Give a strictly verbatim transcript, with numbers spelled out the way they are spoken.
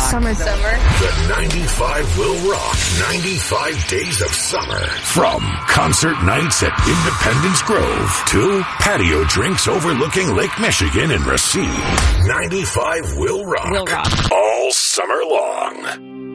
Summer. Summer. The ninety-five will rock. ninety-five days of summer. From concert nights at Independence Grove to patio drinks overlooking Lake Michigan and Racine. ninety-five will rock. Will rock. All summer long.